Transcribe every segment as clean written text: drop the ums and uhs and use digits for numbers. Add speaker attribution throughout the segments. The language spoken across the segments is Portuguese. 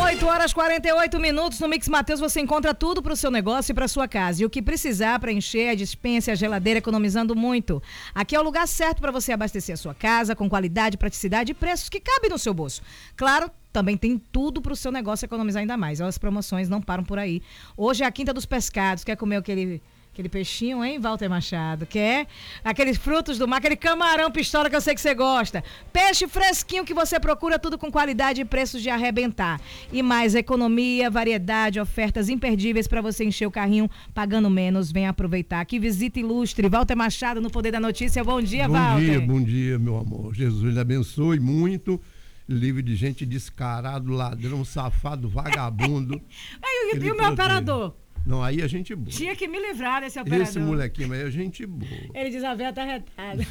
Speaker 1: 8h48 no Mix Mateus você encontra tudo para o seu negócio e para sua casa. E o que precisar para encher a despensa e a geladeira economizando muito. Aqui é o lugar certo para você abastecer a sua casa com qualidade, praticidade e preços que cabem no seu bolso. Claro, também tem tudo para o seu negócio economizar ainda mais. As promoções não param por aí. Hoje é a Quinta dos Pescados. Quer comer aquele peixinho, hein, Walter Machado? Quer? Aqueles frutos do mar, aquele camarão pistola que eu sei que você gosta. Peixe fresquinho que você procura, tudo com qualidade e preços de arrebentar. E mais economia, variedade, ofertas imperdíveis para você encher o carrinho pagando menos. Vem aproveitar. Que visita ilustre. Walter Machado no Poder da Notícia. Bom dia, Walter.
Speaker 2: Bom dia, meu amor. Jesus lhe abençoe muito. Livre de gente descarado, ladrão, safado, vagabundo.
Speaker 1: E o meu operador?
Speaker 2: Não, aí a gente boa.
Speaker 1: Tinha que me livrar desse operador.
Speaker 2: Esse molequinho aí é gente boa.
Speaker 1: Ele diz a véia tá retada.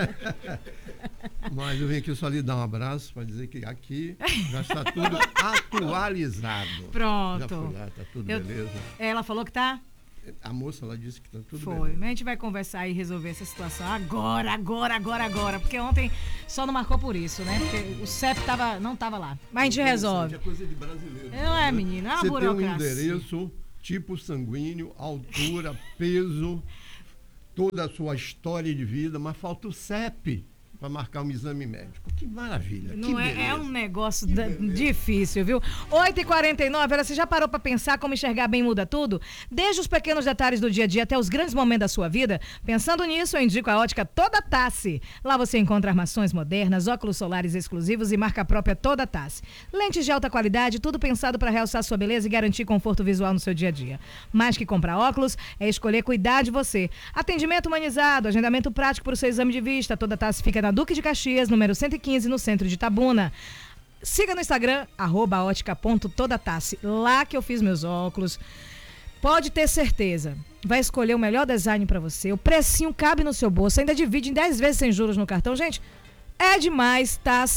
Speaker 2: Mas eu vim aqui só lhe dar um abraço para dizer que aqui já está tudo atualizado.
Speaker 1: Pronto.
Speaker 2: Já fui lá, tá tudo beleza.
Speaker 1: Ela falou que tá?
Speaker 2: A moça, ela disse que tá tudo
Speaker 1: Foi.
Speaker 2: beleza.
Speaker 1: Mas a gente vai conversar e resolver essa situação agora. Porque ontem só não marcou por isso, né? Porque o CEP não tava lá. Mas a gente resolve.
Speaker 2: É coisa de brasileiro.
Speaker 1: Não é, menino? É uma burocracia.
Speaker 2: Você tem um endereço, tipo sanguíneo, altura, peso, toda a sua história de vida, mas falta o CEP para marcar um exame médico. Que maravilha.
Speaker 1: Não é, é um negócio difícil, viu? 8h49, você já parou para pensar como enxergar bem muda tudo? Desde os pequenos detalhes do dia a dia até os grandes momentos da sua vida. Pensando nisso, eu indico a ótica Toda Tassi. Lá você encontra armações modernas, óculos solares exclusivos e marca própria Toda Tassi. Lentes de alta qualidade, tudo pensado para realçar sua beleza e garantir conforto visual no seu dia a dia. Mais que comprar óculos, é escolher cuidar de você. Atendimento humanizado, agendamento prático para o seu exame de vista. Toda Tassi fica na Duque de Caxias, número 115, no centro de Itabuna. Siga no Instagram, @ótica.todatassi. Lá que eu fiz meus óculos. Pode ter certeza. Vai escolher o melhor design para você. O precinho cabe no seu bolso. Ainda divide em 10 vezes sem juros no cartão. Gente, é demais, tá?